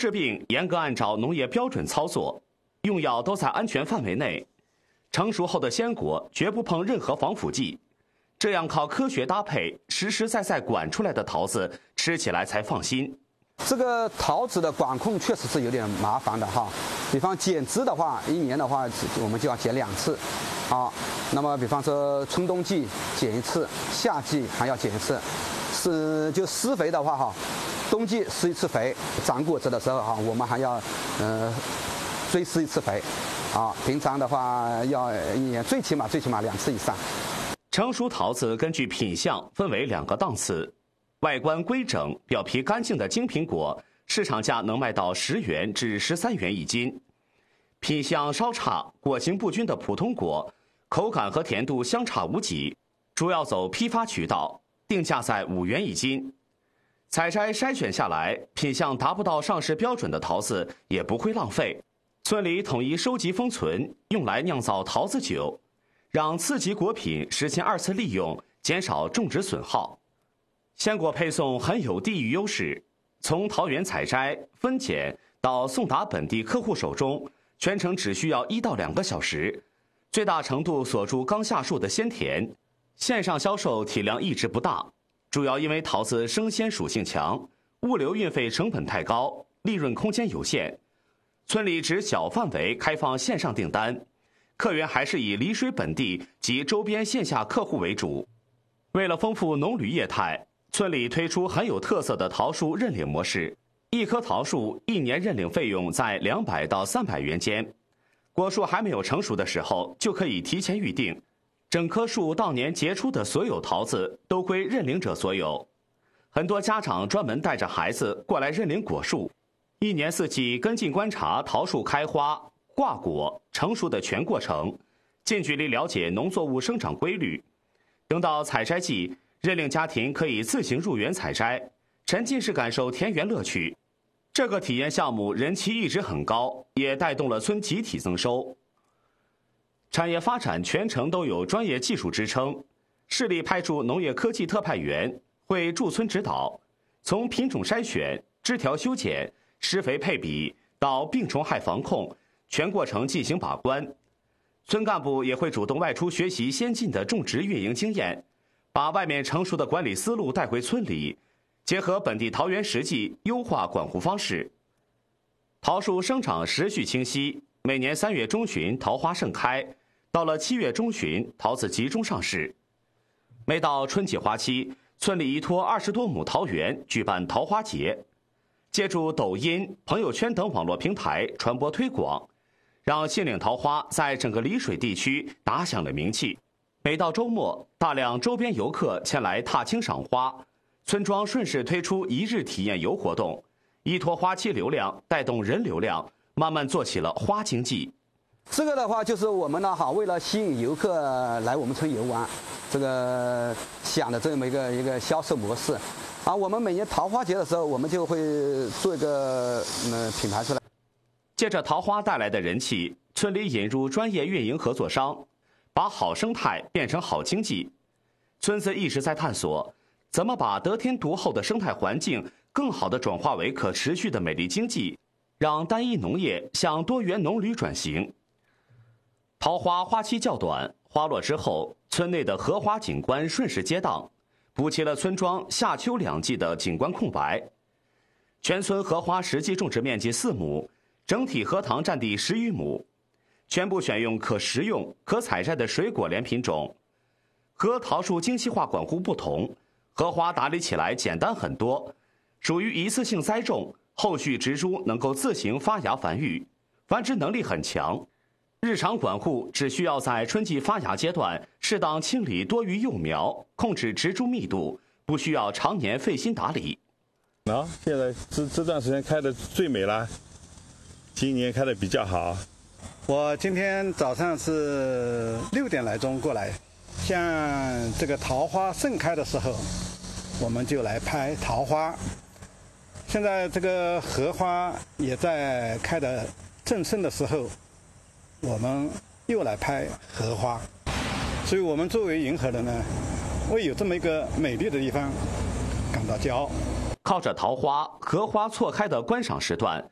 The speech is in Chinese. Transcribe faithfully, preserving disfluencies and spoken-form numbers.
治病严格按照农业标准操作，用药都在安全范围内。成熟后的鲜果绝不碰任何防腐剂，这样靠科学搭配、实实在在管出来的桃子，吃起来才放心。 这个桃子的管控确实是有点麻烦的哈。比方剪枝的话，一年的话我们就要剪两次，啊，那么比方说春冬季剪一次，夏季还要剪一次。是就施肥的话哈，冬季施一次肥，长果子的时候哈，我们还要呃追施一次肥，啊，平常的话要一年最起码最起码两次以上。 成熟桃子根据品相分为两个档次。外观规整、表皮干净的精品果，市场价能卖到十元至十三元一斤；品相稍差、果形不均的普通果，口感和甜度相差无几，主要走批发渠道，定价在五元一斤。采摘筛选下来，品相达不到上市标准的桃子也不会浪费，村里统一收集封存，用来酿造桃子酒，让次级果品实现二次利用，减少种植损耗。鲜果配送很有地域优势，从桃园采摘、分拣到送达本地客户手中，全程只需要一到两个小时，最大程度锁住刚下树的鲜甜。线上销售体量一直不大，主要因为桃子生鲜属性强，物流运费成本太高，利润空间有限。村里只小范围开放线上订单，客源还是以丽水本地及周边线下客户为主。为了丰富农旅业态，村里推出很有特色的桃树认领模式，一棵桃树一年认领费用在两百到三百元间。果树还没有成熟的时候，就可以提前预定，整棵树当年结出的所有桃子都归认领者所有。很多家长专门带着孩子过来认领果树，一年四季跟进观察桃树开花、挂果、成熟的全过程，近距离了解农作物生长规律。等到采摘季，认领家庭可以自行入园采摘，沉浸式感受田园乐趣。这个体验项目人气一直很高，也带动了村集体增收。产业发展全程都有专业技术支撑，市里派驻农业科技特派员会驻村指导，从品种筛选、枝条修剪、施肥配比到病虫害防控，全过程进行把关。村干部也会主动外出学习先进的种植运营经验，把外面成熟的管理思路带回村里，结合本地桃园实际优化管护方式。桃树生长时序清晰，每年三月中旬桃花盛开，到了七月中旬桃子集中上市。每到春季花期，村里依托二十多亩桃园举办桃花节，借助抖音、朋友圈等网络平台传播推广，让杏岭桃花在整个丽水地区打响了名气。每到周末，大量周边游客前来踏青赏花，村庄顺势推出一日体验游活动，依托花期流量带动人流量，慢慢做起了花经济。 这个的话就是我们呢哈，为了吸引游客来我们村游玩，这个想的这么一个一个销售模式。啊，我们每年桃花节的时候，我们就会做一个嗯品牌出来。 借着桃花带来的人气，村里引入专业运营合作商，把好生态变成好经济。村子一直在探索怎么把得天独厚的生态环境更好地转化为可持续的美丽经济，让单一农业向多元农旅转型。桃花花期较短，花落之后，村内的荷花景观顺势接档，补齐了村庄夏秋两季的景观空白。全村荷花实际种植面积四亩，整体荷塘占地十余亩，全部选用可食用、可采摘的水果莲品种。和桃树精细化管护不同，荷花打理起来简单很多，属于一次性栽种，后续植株能够自行发芽繁育，繁殖能力很强。日常管护只需要在春季发芽阶段适当清理多余幼苗，控制植株密度，不需要常年费心打理。 啊，现在这这段时间开的最美了，今年开的比较好。 我今天早上是六点来钟过来，像这个桃花盛开的时候，我们就来拍桃花。现在这个荷花也在开的正盛的时候，我们又来拍荷花。所以我们作为银河人呢，为有这么一个美丽的地方感到骄傲。 靠着桃花、荷花错开的观赏时段，